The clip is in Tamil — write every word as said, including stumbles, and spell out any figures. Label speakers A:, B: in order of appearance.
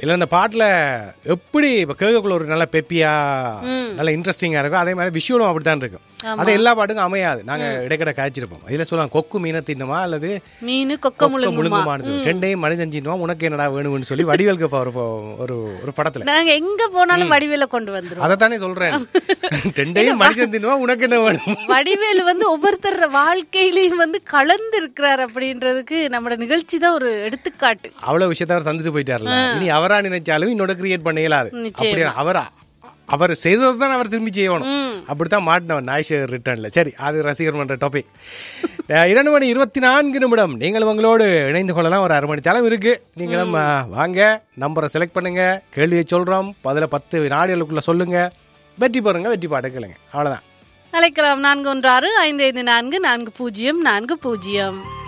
A: இல்லை இந்த பாட்டில் எப்படி இப்போ கேட்கக்குள்ள ஒரு நல்ல பெப்பியா நல்ல இன்ட்ரெஸ்டிங்காக இருக்கும், அதே மாதிரி விஷுவலும் அப்படித்தான் இருக்கும். அது எல்லா பாட்டுக்கும் அமையாது. நாங்கள் இடைக்கடை காய்ச்சிருப்போம். இதில் சொல்லுவாங்க கொக்கு மீனை தின்னுமா அல்லது
B: மீன் கொக்க
A: முழுங்குமான்னு சொல்லி ரெண்டையும் மணி செஞ்சினுமா உனக்கு என்னடா வேணும்னு சொல்லி வடிவேல் கேப்பா ஒரு ஒரு ஒரு படத்தில்.
B: நாங்கள் எங்கே போனாலும் வடிவேல கொண்டு வந்துடும்.
A: அதை தானே சொல்கிறேன், ரெண்டையும் மணி செஞ்சினுமா உனக்கு என்ன வேணும்.
B: வடிவேல் வந்து ஒவ்வொருத்தர் வாழ்க்கையிலையும் வந்து கலந்து இருக்கிறார் அப்படின்றதுக்கு நம்மளோட நிகழ்ச்சி தான் ஒரு எடுத்துக்காட்டு.
A: அவ்வளோ விஷயத்த அவர் தந்துட்டு போயிட்டார்ல, இனி அவரா நினைச்சாலும் இன்னொட கிரியேட் பண்ண இயலாது. அப்படி அவரா அவர் செய்ததை தான் அவர் திரும்பி செய்யணும். அப்படித்தான் மாட்டினவன் நாய்ஷர் ரிட்டர்ன்ல. சரி, அது ரசிகர் மன்ற டாபிக். இரண்டு மணி இருபத்தி நான்கு நிமிடம் நீங்கள் உங்களோடு இணைந்து கொள்ளலாம். ஒரு அரை மணி தளம் இருக்கு. நீங்களும் வாங்க, நம்பரை செலக்ட் பண்ணுங்க, கேள்வியை சொல்றோம், பதில பத்து நாடுகளுக்குள்ள சொல்லுங்க, வெற்றி போறங்க, வெற்றி பாட்டு கேளுங்க. அவ்வளவுதான்.
B: அழைக்கலாம் நான்கு ஒன்று ஆறு ஐந்து ஐந்து நான்கு நான்கு பூஜ்ஜியம் நான்கு பூஜ்ஜியம்.